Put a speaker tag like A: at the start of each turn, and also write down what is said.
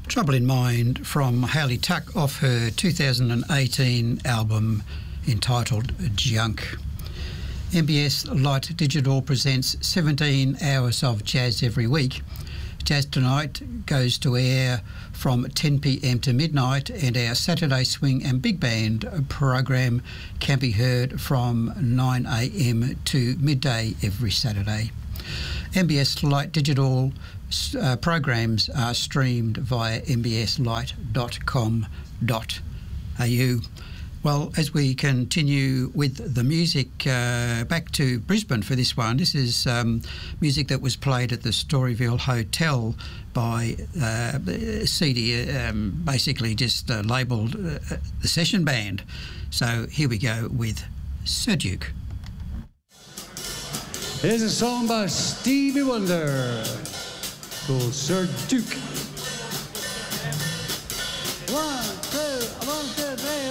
A: Trouble in Mind from Hayley Tuck off her 2018 album entitled Junk. MBS Light Digital presents 17 hours of jazz every week. Jazz Tonight goes to air from 10 p.m. to midnight, and our Saturday Swing and Big Band program can be heard from 9 a.m. to midday every Saturday. MBS Light Digital programs are streamed via mbslight.com.au. Well, as we continue with the music, back to Brisbane for this one. This is music that was played at the Storyville Hotel by CD, basically just labelled the session band. So here we go with Sir Duke.
B: Here's a song by Stevie Wonder called Sir Duke. 1